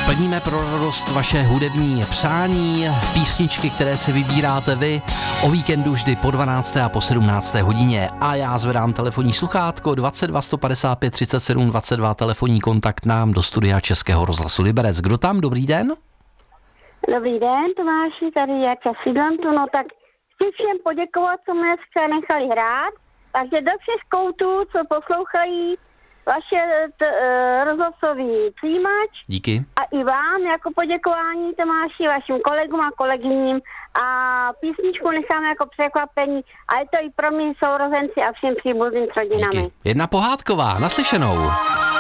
Plníme pro radost vaše hudební přání, písničky, které si vybíráte vy o víkendu vždy po 12. a po 17. hodině. A já zvedám telefonní sluchátko 22 155 37 22, telefonní kontakt nám do studia Českého rozhlasu Liberec. Kdo tam? Dobrý den? Dobrý den, Tomáši, tady je Časídlantu. No tak chci všem poděkovat, co mě nechali hrát. Takže do všech koutů, co poslouchají vaše rozhlasový přijímač. Díky. A i vám jako poděkování, Tomáši, vašim kolegům a kolegyním. A písničku necháme jako překvapení. A je to i pro mě sourozenci a všem příbuzným s rodinami. Díky. Jedna pohádková, naslyšenou.